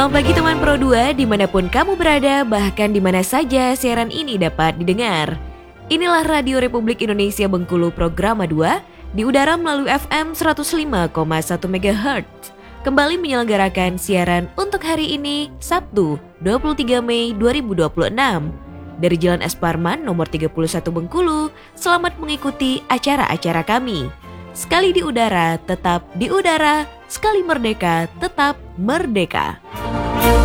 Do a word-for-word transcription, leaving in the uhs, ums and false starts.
Selamat pagi teman Pro dua dimanapun kamu berada, bahkan di mana saja siaran ini dapat didengar. Inilah Radio Republik Indonesia Bengkulu Programa dua di udara melalui F M seratus lima koma satu megahertz. Kembali menyelenggarakan siaran untuk hari ini, Sabtu dua puluh tiga Mei dua ribu dua puluh enam. Dari Jalan Es Parman nomor tiga puluh satu Bengkulu, selamat mengikuti acara-acara kami. Sekali di udara, tetap di udara. Sekali merdeka, tetap merdeka.